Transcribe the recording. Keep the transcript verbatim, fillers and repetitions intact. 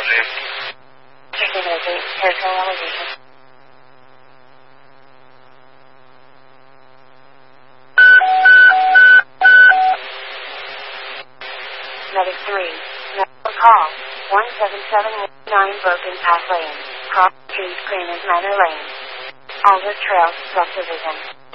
Particularly, territorial elevation. Medic three. Medical call. one seven seven nine Broken Path Lane. Cross Street, Green and Manor Lane. Alder Trail, Subdivision.